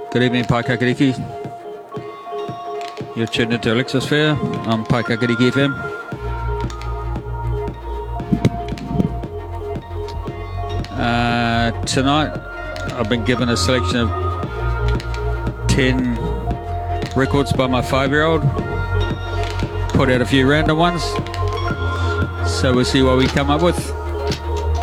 Good evening, Paikakariki. You're tuned into Alexosphere on Paikakariki FM. Tonight, I've been given a selection of 10 records by my 5-year-old. Put out a few random ones. So we'll see what we come up with.